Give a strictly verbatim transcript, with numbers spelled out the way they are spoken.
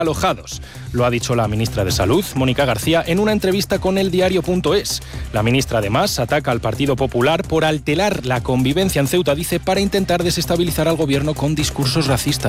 alojados. Lo ha dicho la ministra de Salud, Mónica García, en una entrevista con el diario punto es. La ministra además ataca al Partido Popular por alterar la convivencia en Ceuta, dice, para intentar desestabilizar al gobierno con discursos racistas.